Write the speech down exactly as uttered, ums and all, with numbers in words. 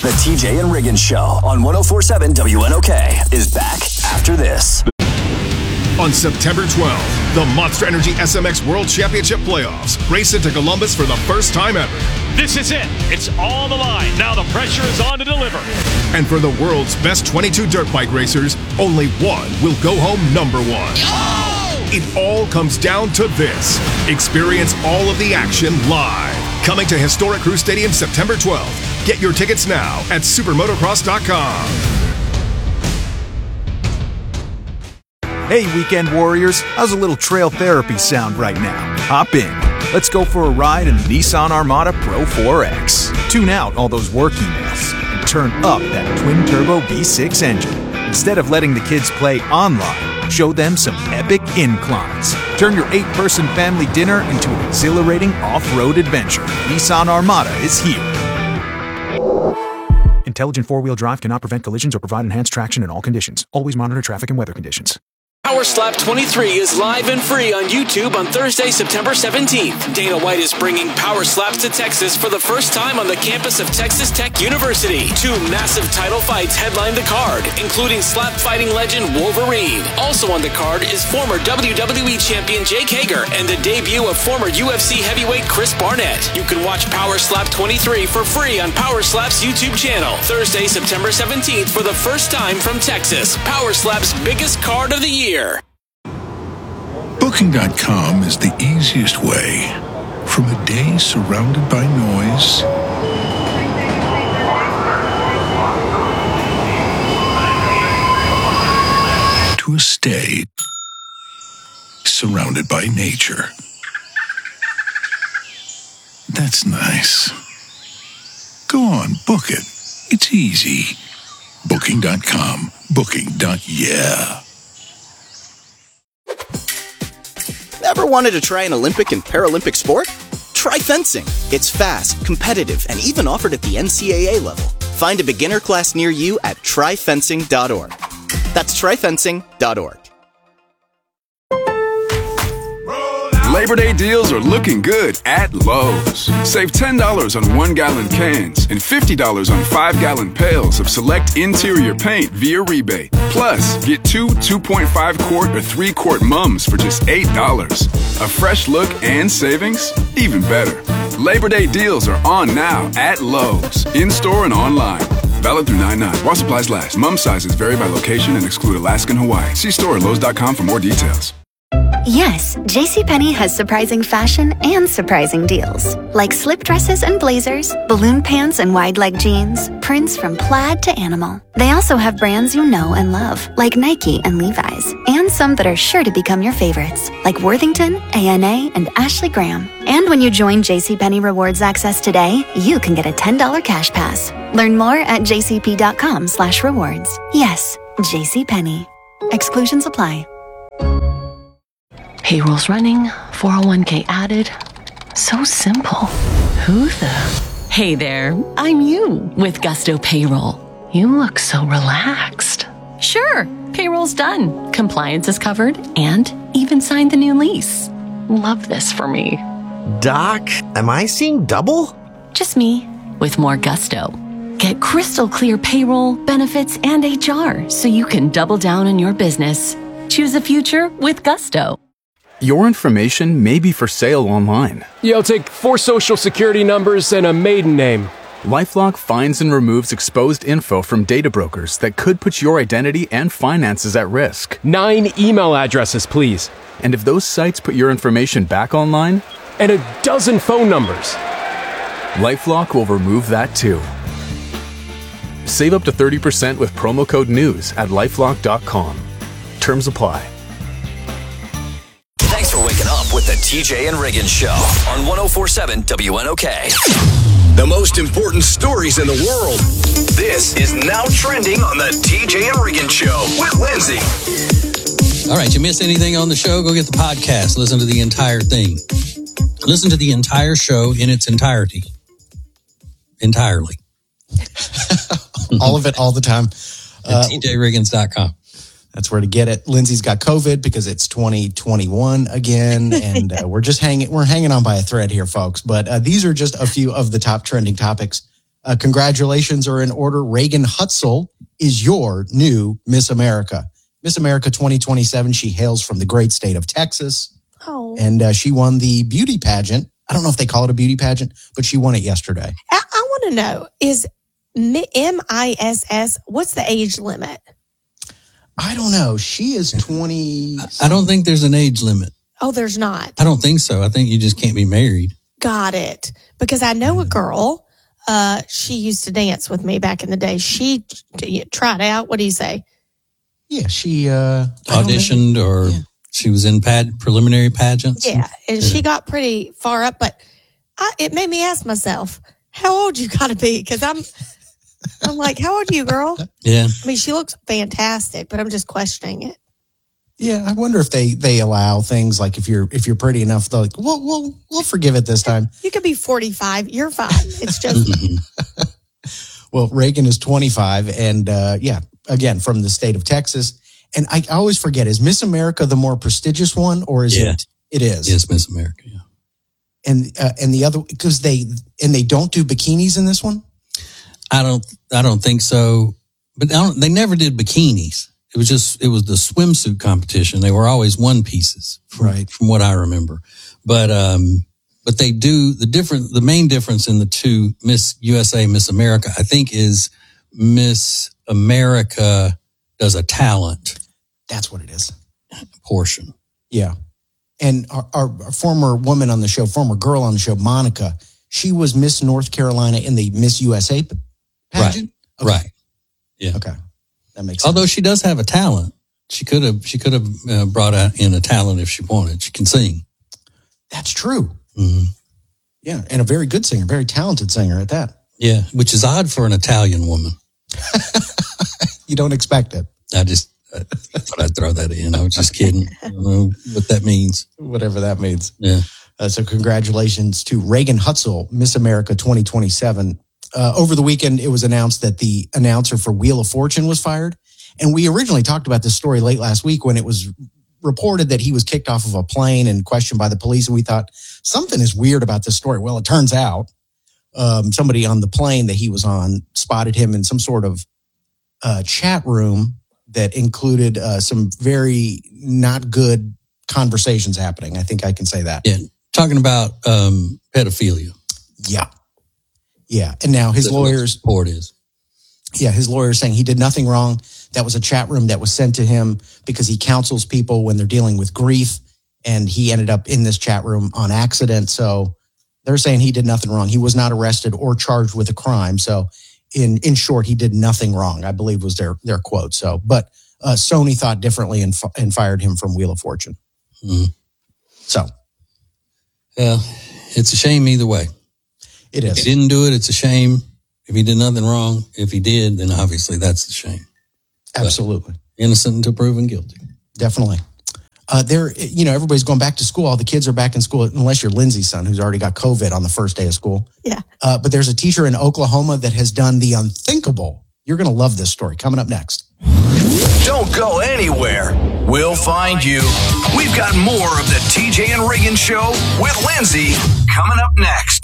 The T J and Riggins Show on one oh four point seven W N O K is back after this. On September twelfth, the Monster Energy S M X World Championship Playoffs race into Columbus for the first time ever. This is it. It's all on the line. Now the pressure is on to deliver. And for the world's best twenty-two dirt bike racers, only one will go home number one. Oh! It all comes down to this. Experience all of the action live. Coming to historic Crew Stadium September twelfth. Get your tickets now at supermotocross dot com. Hey, weekend warriors, how's a little trail therapy sound right now? Hop in. Let's go for a ride in the Nissan Armada Pro four X. Tune out all those work emails and turn up that twin-turbo V six engine. Instead of letting the kids play online, show them some epic inclines. Turn your eight-person family dinner into an exhilarating off-road adventure. Nissan Armada is here. Intelligent four-wheel drive cannot prevent collisions or provide enhanced traction in all conditions. Always monitor traffic and weather conditions. Power Slap twenty-three is live and free on YouTube on Thursday, September seventeenth. Dana White is bringing Power Slaps to Texas for the first time on the campus of Texas Tech University. Two massive title fights headline the card, including slap fighting legend Wolverine. Also on the card is former W W E champion Jake Hager and the debut of former U F C heavyweight Chris Barnett. You can watch Power Slap twenty-three for free on Power Slap's YouTube channel. Thursday, September seventeenth for the first time from Texas. Power Slap's biggest card of the year. Booking dot com is the easiest way from a day surrounded by noise to a stay surrounded by nature. That's nice. Go on, book it. It's easy. Booking dot com. Booking. Yeah. Ever wanted to try an Olympic and Paralympic sport? Try fencing. It's fast, competitive, and even offered at the N C A A level. Find a beginner class near you at try fencing dot org. That's try fencing dot org. Labor Day deals are looking good at Lowe's. Save ten dollars on one-gallon cans and fifty dollars on five-gallon pails of select interior paint via rebate. Plus, get two two point five quart or three quart mums for just eight dollars. A fresh look and savings? Even better. Labor Day deals are on now at Lowe's, in-store and online. Valid through nine nine. While supplies last. Mum sizes vary by location and exclude Alaska and Hawaii. See store at lowes dot com for more details. Yes, JCPenney has surprising fashion and surprising deals. Like slip dresses and blazers, balloon pants and wide leg jeans, prints from plaid to animal. They also have brands you know and love, like Nike and Levi's, and some that are sure to become your favorites, like Worthington, A N A, and Ashley Graham. And when you join JCPenney Rewards Access today, you can get a ten dollars cash pass. Learn more at jcp.com slash rewards. Yes, JCPenney. Exclusions apply. Payroll's running, four oh one k added. So simple. Who the? Hey there, I'm you with Gusto Payroll. You look so relaxed. Sure, payroll's done. Compliance is covered and even signed the new lease. Love this for me. Doc, am I seeing double? Just me with more Gusto. Get crystal clear payroll, benefits, and H R so you can double down on your business. Choose a future with Gusto. Your information may be for sale online. Yeah, I'll take four social security numbers and a maiden name. LifeLock finds and removes exposed info from data brokers that could put your identity and finances at risk. Nine email addresses, please. And if those sites put your information back online? And a dozen phone numbers. LifeLock will remove that too. Save up to thirty percent with promo code NEWS at lifelock dot com. Terms apply. Thanks for waking up with the T J and Riggins Show on one oh four point seven W N O K. The most important stories in the world. This is now trending on the T J and Riggins Show with Lindsay. All right, you missed anything on the show? Go get the podcast. Listen to the entire thing. Listen to the entire show in its entirety. Entirely. All of it, all the time. At T J Riggins dot com. That's where to get it. Lindsay's got COVID because it's twenty twenty-one again, and uh, we're just hanging we're hanging on by a thread here, folks. But uh, these are just a few of the top trending topics Uh, congratulations are in order. Reagan Hutzel is your new Miss America. Miss America twenty twenty-seven. She hails from the great state of Texas. Oh. And uh, she won the beauty pageant. I don't know if they call it a beauty pageant, but she won it yesterday. I, I want to know, is M I S S, what's the age limit? I don't know. She is twenty. I don't think there's an age limit. Oh, there's not. I don't think so. I think you just can't be married. Got it. Because I know a girl, uh, she used to dance with me back in the day. She t- tried out. What do you say? Yeah, she uh, auditioned or yeah. she was in pad preliminary pageants. Yeah, and yeah. she got pretty far up, but I, it made me ask myself, how old you got to be? Because I'm, I'm like, how old are you, girl? Yeah. I mean, she looks fantastic, but I'm just questioning it. Yeah, I wonder if they, they allow things like if you're if you're pretty enough, they're like, we'll we'll we'll forgive it this time. You could be forty-five. You're fine. It's just. Well, Reagan is twenty-five, and uh, yeah, again from the state of Texas. And I, I always forget: is Miss America the more prestigious one, or is yeah. it? It is. Yes, Miss America. Yeah. And uh, and the other because they and they don't do bikinis in this one. I don't. I don't think so. But I don't, they never did bikinis. It was just, it was the swimsuit competition. They were always one pieces, from, right? From what I remember. But, um, but they do the different, the main difference in the two Miss U S A, Miss America, I think is Miss America does a talent. That's what it is. Portion. Yeah. And our, our former woman on the show, former girl on the show, Monica, she was Miss North Carolina in the Miss U S A pageant. Right. Okay. Right. Yeah. Okay. That makes sense. Although she does have a talent, she could have she could have uh, brought out in a talent if she wanted. She can sing. That's true. Mm-hmm. Yeah, and a very good singer, very talented singer at that. Yeah, which is odd for an Italian woman. You don't expect it. I just I thought I'd throw that in. I was just kidding. I don't know what that means. Whatever that means. Yeah. Uh, so congratulations to Reagan Hutzel, Miss America twenty twenty-seven. Uh, over the weekend, it was announced that the announcer for Wheel of Fortune was fired. And we originally talked about this story late last week when it was reported that he was kicked off of a plane and questioned by the police. And we thought something is weird about this story. Well, it turns out um, somebody on the plane that he was on spotted him in some sort of uh, chat room that included uh, some very not good conversations happening. I think I can say that. Yeah. Talking about um, pedophilia. Yeah. Yeah. And now his That's lawyers. Report is. Yeah. His lawyers saying he did nothing wrong. That was a chat room that was sent to him because he counsels people when they're dealing with grief. And he ended up in this chat room on accident. So they're saying he did nothing wrong. He was not arrested or charged with a crime. So in, in short, he did nothing wrong, I believe was their, their quote. So, but uh, Sony thought differently and, and fired him from Wheel of Fortune. Mm. So. Yeah, it's a shame either way. It is. If he didn't do it, it's a shame. If he did nothing wrong, if he did, then obviously that's the shame. Absolutely. But innocent until proven guilty. Definitely. Uh, there, you know, everybody's going back to school. All the kids are back in school, unless you're Lindsay's son, who's already got COVID on the first day of school. Yeah. Uh, but there's a teacher in Oklahoma that has done the unthinkable. You're going to love this story. Coming up next. Don't go anywhere. We'll find you. We've got more of the T J and Reagan Show with Lindsay coming up next.